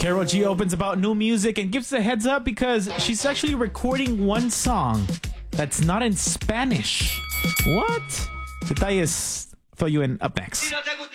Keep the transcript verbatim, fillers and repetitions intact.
Karol G opens about new music and gives a heads up because she's actually recording one song that's not in Spanish. What? Detalles fill you in up next.